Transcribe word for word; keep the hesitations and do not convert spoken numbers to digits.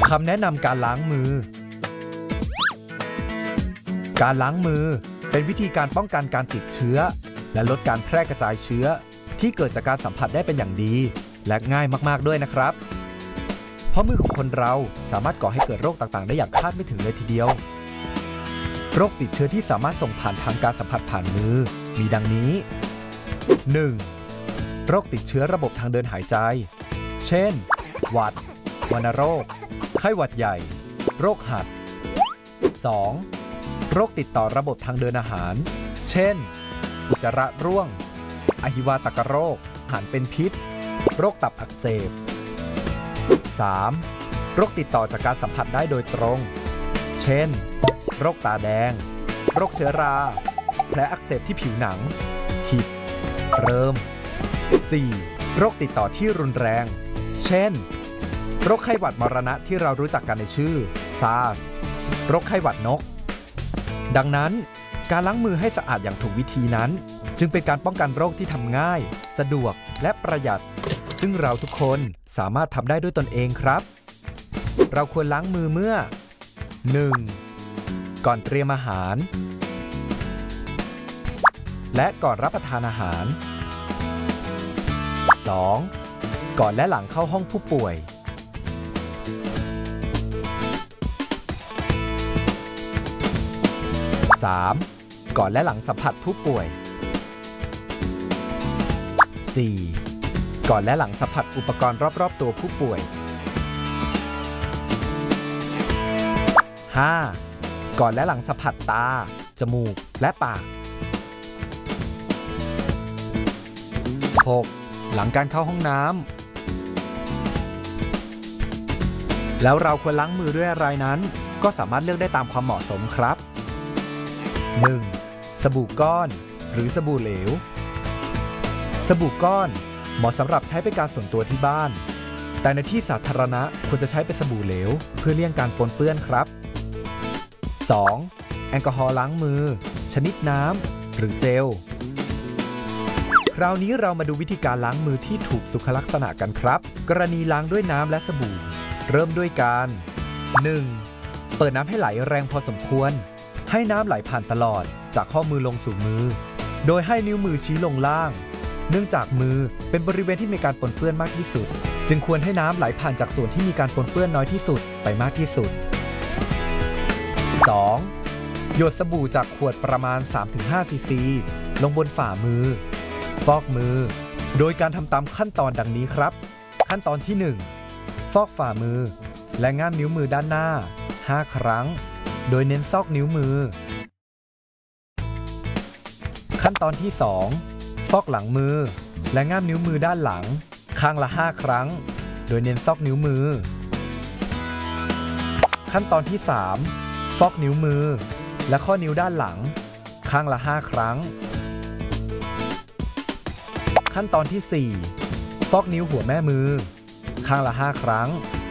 คำแนะนำการล้างมือการล้างมือเป็นวิธีการป้องกันการติดเชื้อและลดการแพร่กระจายเชื้อที่เกิดจากการสัมผัสได้เป็นอย่างดีและง่ายมากๆด้วยนะครับเพราะมือของคนเราสามารถก่อให้เกิดโรคต่างๆได้อย่างคาดไม่ถึงเลยทีเดียวโรคติดเชื้อที่สามารถส่งผ่านทางการสัมผัสผ่านมือมีดังนี้ หนึ่ง. โรคติดเชื้อระบบทางเดินหายใจเช่นหวัดวัณโรคไข้หวัดใหญ่โรคหัด สอง. โรคติดต่อระบบทางเดินอาหารเช่นอุจจาระร่วงอหิวาตกโรคอาหารเป็นพิษโรคตับอักเสบ สาม. โรคติดต่อจากการสัมผัสได้โดยตรงเช่นโรคตาแดงโรคเชื้อราแผลอักเสบที่ผิวหนังหิดเริม สี่. โรคติดต่อที่รุนแรงเช่นโรคไข้หวัดมรณะที่เรารู้จักกันในชื่อ ซาร์ส โรคไข้หวัดนกดังนั้นการล้างมือให้สะอาดอย่างถูกวิธีนั้นจึงเป็นการป้องกันโรคที่ทำง่ายสะดวกและประหยัดซึ่งเราทุกคนสามารถทำได้ด้วยตนเองครับเราควรล้างมือเมื่อ หนึ่ง. ก่อนเตรียมอาหารและก่อนรับประทานอาหาร สอง. ก่อนและหลังเข้าห้องผู้ป่วยสาม. ก่อนและหลังสัมผัสผู้ป่วย สี่. ก่อนและหลังสัมผัสอุปกรณ์รอบๆตัวผู้ป่วย ห้า. ก่อนและหลังสัมผัสตาจมูกและปาก หก. หลังการเข้าห้องน้ำแล้วเราควรล้างมือด้วยอะไรนั้นก็สามารถเลือกได้ตามความเหมาะสมครับ หนึ่ง. สบู่ก้อนหรือสบู่เหลวสบู่ก้อนเหมาะสำหรับใช้เป็นการส่วนตัวที่บ้านแต่ในที่สาธารณะควรจะใช้เป็นสบู่เหลวเพื่อเลี่ยงการปนเปื้อนครับ สอง. แอลกอฮอล์ล้างมือชนิดน้ำหรือเจลคราวนี้เรามาดูวิธีการล้างมือที่ถูกสุขลักษณะกันครับกรณีล้างด้วยน้ำและสบู่เริ่มด้วยการ หนึ่ง. เปิดน้ำให้ไหลแรงพอสมควรให้น้ำไหลผ่านตลอดจากข้อมือลงสู่มือโดยให้นิ้วมือชี้ลงล่างเนื่องจากมือเป็นบริเวณที่มีการปนเปื้อนมากที่สุดจึงควรให้น้ำไหลผ่านจากส่วนที่มีการปนเปื้อนน้อยที่สุดไปมากที่สุด สอง. หยดสบู่จากขวดประมาณ สามถึงห้า ซีซีลงบนฝ่ามือฟอกมือโดยการทำตามขั้นตอนดังนี้ครับขั้นตอนที่ หนึ่ง. ฟอกฝ่ามือและง่ามนิ้วมือด้านหน้าห้าครั้งโดยเน้นซอกนิ้วมือขั้นตอนที่ สอง. ฟอกหลังมือและง่ามนิ้วมือด้านหลังข้างละห้าครั้งโดยเน้นซอกนิ้วมือขั้นตอนที่ สาม. ฟอกนิ้วมือและข้อนิ้วด้านหลังข้างละห้าครั้งขั้นตอนที่ สี่. ฟอกนิ้วหัวแม่มือข้างละห้าครั้ง